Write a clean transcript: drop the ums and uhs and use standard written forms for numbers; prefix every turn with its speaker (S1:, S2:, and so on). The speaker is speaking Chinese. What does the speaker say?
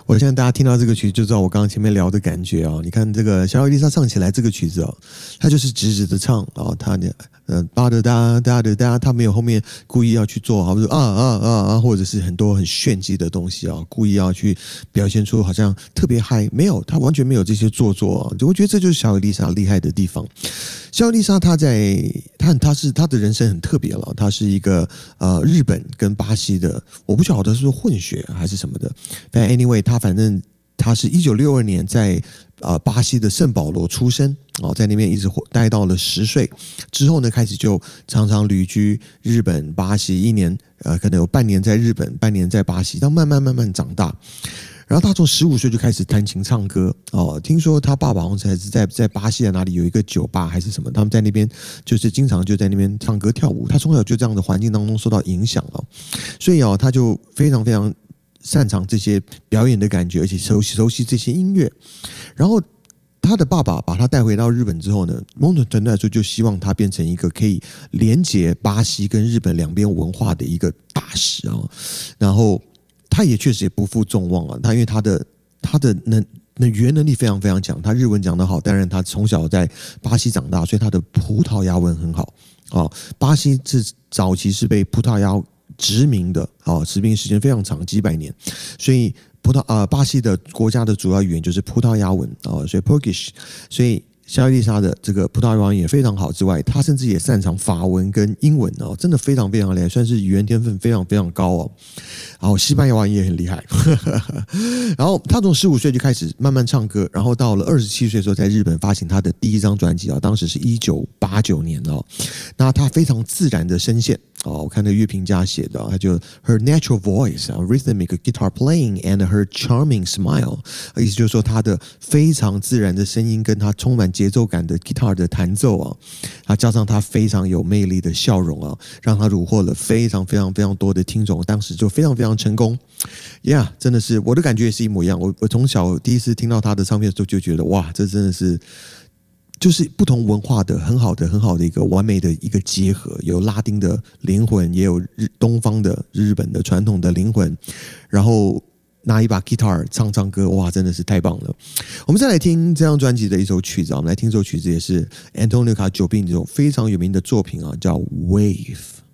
S1: 我相信大家听到这个曲子就知道我刚刚前面聊的感觉啊。你看这个小野丽莎唱起来这个曲子哦，她就是直直的唱啊，她哒的哒哒的哒，她没有后面故意要去做，好比说或者是很多很炫技的东西啊，故意要去表现出好像特别嗨，没有，她完全没有这些做作啊。我觉得这就是小野丽莎厉害的地方。小野丽莎她的人生很特别了，她是一个日本跟巴西的，我不晓得是混血还是什么的，但 anyway 她是1962年在巴西的圣保罗出生哦，在那边一直待到了10岁之后呢，开始就常常旅居日本、巴西，一年可能有半年在日本，半年在巴西，到慢慢长大。然后他从15岁就开始弹琴唱歌哦，听说他爸爸好像是在巴西的哪里有一个酒吧还是什么，他们在那边就是经常就在那边唱歌跳舞。他从小就这样的环境当中受到影响了，所以他就非常非常擅长这些表演的感觉，而且熟悉这些音乐。然后他的爸爸把他带回到日本之后呢，某种程度来说就希望他变成一个可以连接巴西跟日本两边文化的一个大使啊。然后他也确实也不负众望啊，因为他的语言能力非常非常强，他日文讲得好，当然他从小在巴西长大，所以他的葡萄牙文很好啊。巴西早期是被葡萄牙殖民的啊，殖民时间非常长，几百年，所以巴西的国家的主要语言就是葡萄牙文啊，所以 Portuguese， 所以小野丽莎的这个葡萄牙文也非常好之外，她甚至也擅长法文跟英文哦，真的非常非常厉害，算是语言天分非常非常高哦。然后西班牙文也很厉害，然后她从15岁就开始慢慢唱歌，然后到了27岁的时候，在日本发行她的第一张专辑啊，当时是1989年哦。那她非常自然的声线哦，我看那乐评家写的，他就 her natural voice, rhythmic guitar playing and her charming smile， 意思就是说她的非常自然的声音跟她充满节奏感的 guitar 的弹奏啊，加上她非常有魅力的笑容啊，让她虏获了非常非常非常多的听众，当时就非常非常成功。Yeah， 真的是我的感觉也是一模一样。我从小第一次听到她的唱片的时候就觉得哇，这真的是。就是不同文化的很好的一个完美的一个结合，有拉丁的灵魂，也有东方的日本的传统的灵魂，然后拿一把 guitar 唱歌，哇，真的是太棒了。我们再来听这张专辑的一首曲子，我们来听这首曲子也是 Antonio Carlos Jobim 这种非常有名的作品啊，叫 Wave。